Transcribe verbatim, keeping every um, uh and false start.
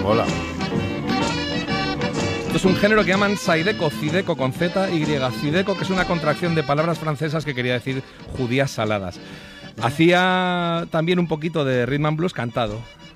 Hola. Esto es un género que llaman Zydeco, Zydeco con Z, Y, Zydeco, que es una contracción de palabras francesas que quería decir judías saladas. Hacía también un poquito de rhythm and blues cantado.